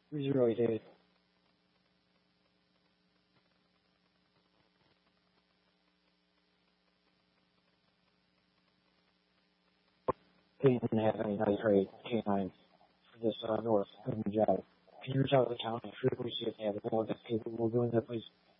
30 days. They didn't have any night rate canines for this north Boone job. Can you reach out to the county frequency if they have anyone that's capable of doing that, please?